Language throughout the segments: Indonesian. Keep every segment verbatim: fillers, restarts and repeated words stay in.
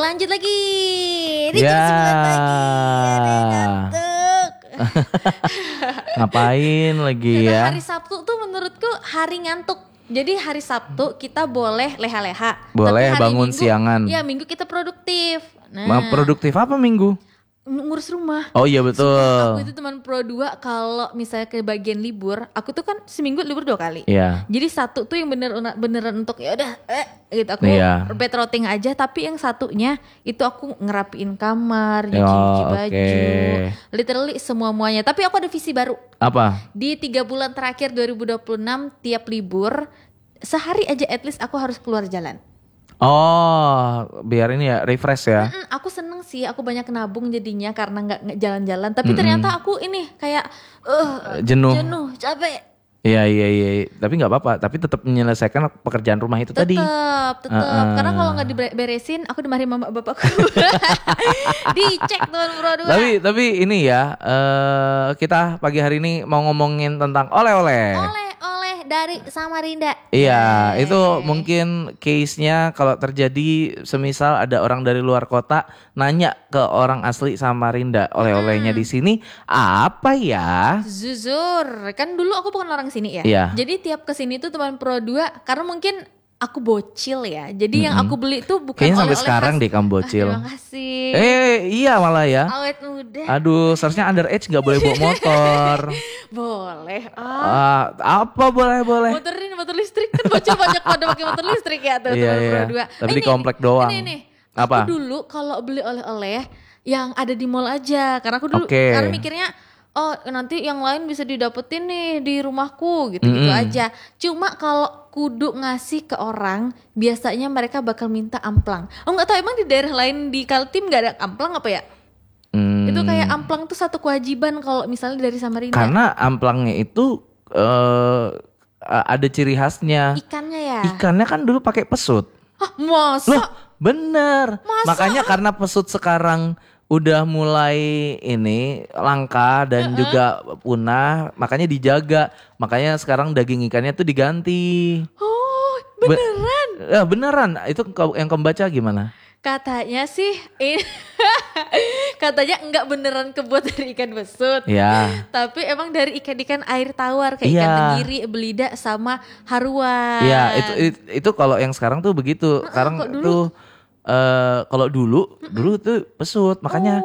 Lanjut lagi. Ini Ya. jam sembilan pagi. Ada yang ngantuk. Ngapain lagi Karena ya? hari Sabtu tuh menurutku hari ngantuk. Jadi hari Sabtu kita boleh leha-leha. Boleh Tapi hari bangun Minggu, siangan. Iya, Minggu kita produktif. Ma- Nah, Produktif apa minggu? ngurus rumah. Oh iya betul. Sumpah, aku itu teman pro dua kalau misalnya ke bagian libur, aku tuh kan seminggu libur dua kali. Iya. Jadi satu tuh yang bener beneran untuk ya udah eh gitu aku Iya. bed rotting aja, tapi yang satunya itu aku ngerapiin kamar, Oh, nyuci baju, oke. literally semua muanya. Tapi aku ada visi baru. Apa? Di tiga bulan terakhir dua ribu dua puluh enam tiap libur sehari aja at least aku harus keluar jalan. Oh, biar ini ya refresh ya. Mm-mm, aku seneng sih, aku banyak nabung jadinya karena nggak nggak jalan-jalan. Tapi Mm-mm. ternyata aku ini kayak eh Jenuh. jenuh, capek. Iya iya iya. Tapi nggak apa-apa. Tapi tetap menyelesaikan pekerjaan rumah itu tadi. Tetep, tetep. Uh-uh. Karena kalau nggak diberesin, aku dimarahin mama bapakku. Dicek teman pro dua. Tapi tapi ini ya, eh kita pagi hari ini mau ngomongin tentang oleh-oleh. Oleh-oleh dari Samarinda. Iya, Yeay. itu mungkin case-nya kalau terjadi semisal ada orang dari luar kota nanya ke orang asli Samarinda, oleh-olehnya di sini apa ya? Zuzur, kan dulu aku bukan orang sini ya. Iya. Jadi tiap kesini tuh teman pro dua, karena mungkin aku bocil ya. Jadi yang aku beli tuh bukan Kayaknya sampai oleh-oleh sekarang khas. deh kamu Ah, bocil. terima kasih. Eh, iya malah ya. Awet muda. Aduh, seharusnya underage nggak boleh bawa motor. Boleh. Ah. Ah, apa boleh boleh? Motor ini motor listrik kan bocil banyak pada pakai motor listrik ya tuh Iya, teman iya. pro dua. Tapi Eh, di komplek doang. Ini nih. Apa? Aku dulu kalau beli oleh-oleh yang ada di mall aja. Karena aku dulu Oke. karena mikirnya oh nanti yang lain bisa didapetin nih di rumahku gitu-gitu Mm-mm. aja. Cuma kalau kudu ngasih ke orang, biasanya mereka bakal minta amplang. Oh nggak tahu emang di daerah lain di Kaltim nggak ada amplang apa ya? Hmm, Itu kayak amplang tuh satu kewajiban kalau misalnya dari Samarinda. karena amplangnya itu eh ada ciri khasnya. Ikannya ya. Ikannya kan dulu pakai pesut. Hah, masa? Loh, bener. Masa? Makanya karena pesut sekarang udah mulai ini langka dan juga punah, makanya dijaga. Makanya sekarang daging ikannya tuh diganti. Oh, Be- beneran? Ya beneran. Itu kau- yang kamu baca gimana? Katanya sih ini katanya enggak beneran kebuat dari ikan besut. Ya. Tapi emang dari ikan-ikan air tawar kayak Iya. ikan tenggiri, belida sama haruan. Iya, itu itu, itu kalau yang sekarang tuh begitu. Sekarang kok dulu? tuh eh kalau dulu, dulu tuh pesut, makanya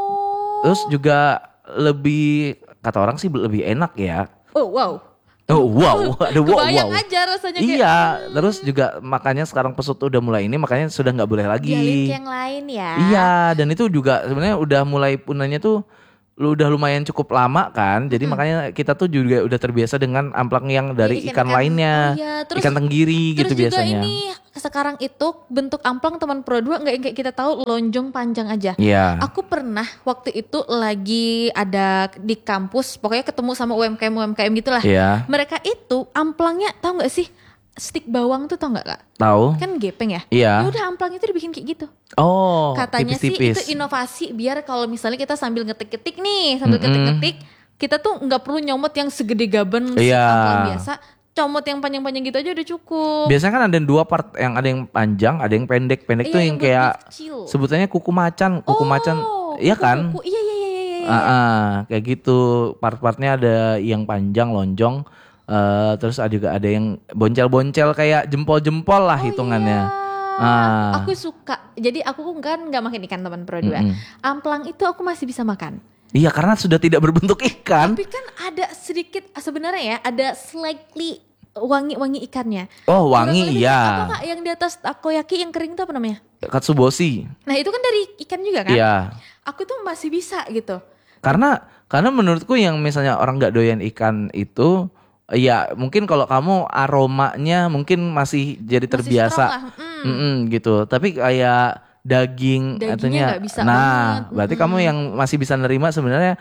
Oh. terus juga lebih kata orang sih lebih enak ya. Oh, wow. Oh wow, aduh wow, Kebayang wow. aja rasanya kayak Iya, terus juga makanya sekarang pesut tuh udah mulai ini, makanya sudah nggak boleh lagi. dialih ke yang lain ya. Iya, dan itu juga sebenarnya udah mulai punahnya tuh lu udah lumayan cukup lama kan, jadi makanya kita tuh juga udah terbiasa dengan amplang yang dari Iya, ikan, ikan-ikan- lainnya, oh iya, terus- ikan tenggiri Terus gitu juga biasanya. ini sekarang itu bentuk amplang teman pro dua nggak yang kayak kita tahu lonjong panjang aja. Iya. Aku pernah waktu itu lagi ada di kampus, pokoknya ketemu sama U M K M U M K M gitulah. Iya. Mereka itu amplangnya tahu nggak sih? Stik bawang tuh tau nggak kak? Tahu? Kan gepeng ya? Iya. Ya udah amplang itu dibikin kayak gitu. Oh, Katanya tipis-tipis. sih itu inovasi biar kalau misalnya kita sambil ngetik-ngetik nih, sambil Mm-mm. ngetik-ngetik, kita tuh nggak perlu nyomot yang segede gaban si Iya. amplang biasa. Comot yang panjang-panjang gitu aja udah cukup. Biasanya kan ada dua part, yang ada yang panjang, ada yang pendek. Pendek Iya, tuh yang yang buat kayak kecil. sebutannya kuku macan, kuku macan. Iya kan? kuku-kuku. Iya iya iya iya. iya. Ah, ah, kayak gitu. Part-partnya ada yang panjang, lonjong. eh, terus ada juga ada yang boncel-boncel kayak jempol-jempol lah Oh hitungannya. iya. Ah. Aku suka. Jadi aku kan nggak makan ikan teman pro dua. Mm-mm. Amplang itu aku masih bisa makan. Iya, karena sudah tidak berbentuk ikan. Tapi kan ada sedikit sebenarnya ya, ada slightly wangi-wangi ikannya. Oh, wangi Kurang lebih iya. Apa kak yang di atas takoyaki yang kering itu apa namanya? Katsuboshi. Nah itu kan dari ikan juga kan? Iya. Aku tuh masih bisa gitu. Karena karena menurutku yang misalnya orang nggak doyan ikan itu, ya mungkin kalau kamu aromanya mungkin masih jadi Masih terbiasa. strong lah. Mm. Mm-mm, gitu. Tapi kayak daging Dagingnya artinya, nggak bisa nah banget. berarti Mm-mm. kamu yang masih bisa nerima sebenarnya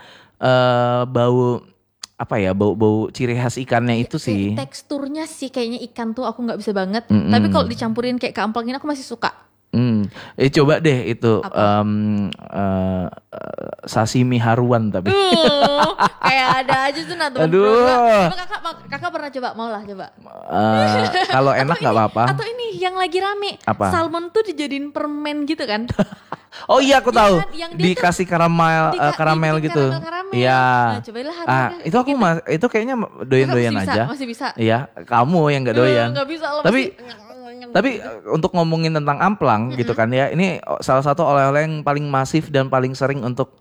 eh, bau apa ya, bau-bau ciri khas ikannya itu sih. Kayak teksturnya sih kayaknya ikan tuh aku nggak bisa banget. Mm-mm. Tapi kalau dicampurin kayak ke amplangin aku masih suka. Hmm. Eh coba deh itu Apa? em, eh, eh, sashimi haruan tapi. Uh, kayak ada aja tuh nah teman Aduh. Coba kakak, ma- kakak pernah coba, mau lah coba. Eh, kalau enak nggak apa-apa. Atau ini yang lagi rame, Apa? salmon tuh dijadiin permen gitu kan? Oh iya aku Iya tahu. kan, yang dia Dikasih karamel Dika- eh, karamel dibikin gitu. karamel-karamel. Iya. Nah, cobalah hari Ah, ini itu aku gitu. mas itu kayaknya doyan-doyan Kakak masih aja. bisa, masih bisa. Iya, kamu yang nggak doyan. Nggak bisa lah, Tapi masih- tapi eh, untuk ngomongin tentang amplang gitu kan ya. Ini salah satu oleh-oleh yang paling masif dan paling sering untuk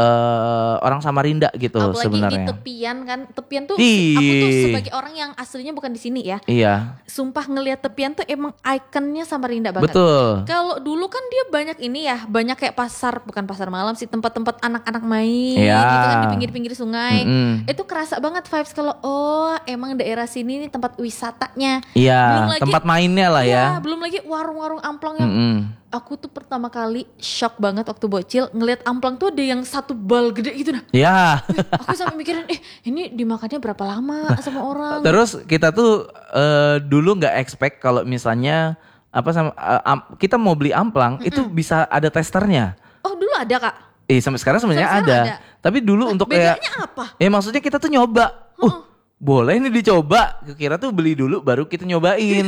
eh, orang Samarinda gitu apalagi di sebenarnya. tepian kan, tepian tuh Ih. aku tuh sebagai orang yang aslinya bukan di sini ya, Iya, sumpah ngelihat tepian tuh emang ikonnya Samarinda banget. betul. Kalau dulu kan dia banyak ini ya, banyak kayak pasar, bukan pasar malam sih, tempat-tempat anak-anak main Iya. gitu kan di pinggir-pinggir sungai. Mm-mm. Itu kerasa banget vibes kalau oh emang daerah sini nih tempat wisatanya. Belum Iya, lagi- tempat mainnya lah Ya, ya. belum lagi warung-warung amplang yang Mm-mm. aku tuh pertama kali shock banget waktu bocil ngelihat amplang tuh ada yang satu bal gede gitu nah. Ya. Aku sampai mikirin, eh ini dimakannya berapa lama sama orang? Terus kita tuh eh, dulu nggak expect kalau misalnya apa sama eh, am- kita mau beli amplang itu bisa ada testernya. Oh dulu ada kak. Eh sampai sekarang sebenarnya Sampai ada. sekarang Tapi dulu untuk kayak Bedanya apa? ya maksudnya kita tuh nyoba. Uh, boleh nih dicoba. Kira tuh beli dulu baru kita nyobain.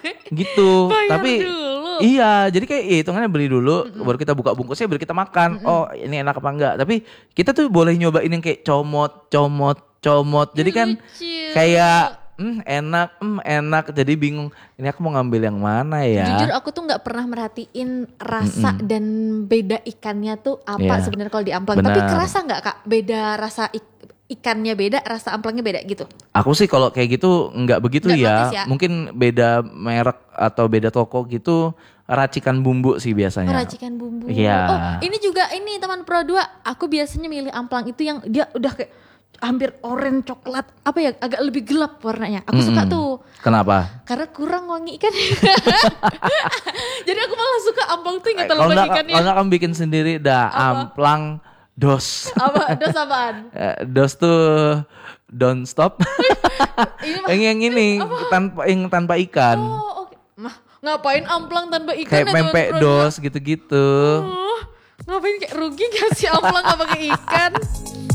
Gitu. Bayar Tapi dulu. iya, jadi kayak ya, hitungannya beli dulu baru kita buka bungkusnya baru kita makan. Oh, ini enak apa enggak? Tapi kita tuh boleh nyobain yang kayak comot, comot, comot. Jadi kan Lucu. kayak hmm enak, hmm enak. Jadi bingung ini aku mau ngambil yang mana ya? Jujur aku tuh nggak pernah merhatiin rasa dan beda ikannya tuh apa Iya. sebenarnya kalau di amplang. Tapi Benar. kerasa nggak kak beda rasa ik- ikannya beda, rasa amplangnya beda gitu? Aku sih kalau kayak gitu nggak begitu Nggak ya. notice ya? Mungkin beda merek atau beda toko gitu, racikan bumbu sih biasanya. Oh, racikan bumbu. Iya. Oh ini juga ini teman Pro dua. Aku biasanya milih amplang itu yang dia udah kayak hampir oranye coklat. Apa ya agak lebih gelap warnanya. Aku suka Mm-mm. tuh. Kenapa? Karena kurang wangi ikan. Jadi aku malah suka amplang tuh yang Eh, terlalu Kalau banyak nggak ikannya. kalau nggak kamu bikin sendiri dah Apa? amplang dos. Apa? Dos apaan? Eh, dos tuh don't stop. Ini mah. yang yang ini tanpa yang tanpa ikan. Oh oke. Mah ngapain amplang tanpa ikan? Kayak ya, teman pempek Pro dua? dos gitu-gitu. Oh, ngapain kayak rugi gak sih amplang gak pakai ikan?